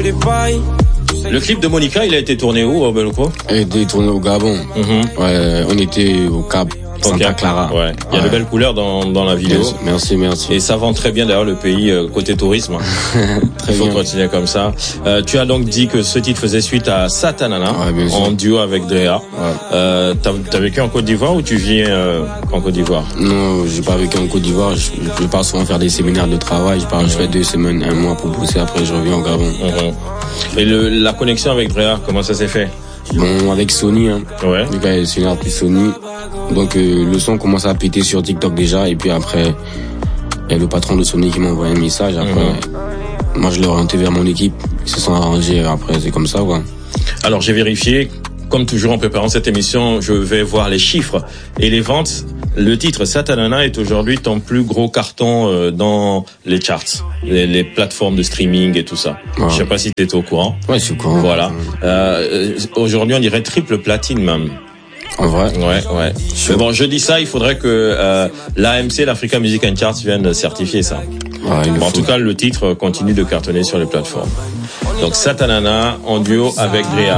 des pailles. Le clip de Monica, il a été tourné où, Belko? Il a été tourné au Gabon. Ouais, on était au Cap Santa Clara. Ouais. Il y a de belles couleurs dans la vidéo. Merci. Et ça vend très bien d'ailleurs le pays côté tourisme. Très Il faut bien. continuer comme ça. Tu as donc dit que ce titre faisait suite à Satanana, en duo avec Drea. Ouais. T'as vécu en Côte d'Ivoire ou tu vis en Côte d'Ivoire? Non, j'ai pas vécu en Côte d'Ivoire. Je pars souvent faire des séminaires de travail. Je fais 2 semaines, 1 mois pour bosser. Après, je reviens au Gabon. Et la connexion avec Drea, comment ça s'est fait? Bon, avec Sony, hein. Ouais. Le gars, c'est une artiste Sony. Donc, le son commence à péter sur TikTok déjà. Et puis après, il y a le patron de Sony qui m'a envoyé un message. Après, moi, je l'ai orienté vers mon équipe. Ils se sont arrangés. Après, c'est comme ça, quoi. Alors, j'ai vérifié. Comme toujours en préparant cette émission, je vais voir les chiffres et les ventes. Le titre Satanana est aujourd'hui ton plus gros carton dans les charts, les plateformes de streaming et tout ça. Ouais. Je sais pas si tu es au courant. Ouais, je suis au courant. Voilà. Aujourd'hui, on dirait triple platine même. En vrai? Ouais. Mais bon, je dis ça, il faudrait que l'AMC, l'Africa Music and Charts, vienne certifier ça. Ouais, En tout cas, le titre continue de cartonner sur les plateformes. Donc Satanana en duo avec Drea.